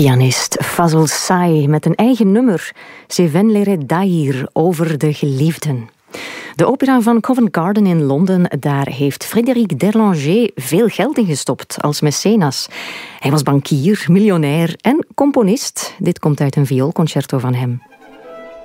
Pianist Fazl Say met een eigen nummer, C'est Venlere Dair, over de geliefden. De opera van Covent Garden in Londen, daar heeft Frédéric Derlanger veel geld in gestopt als mecenas. Hij was bankier, miljonair en componist. Dit komt uit een vioolconcerto van hem.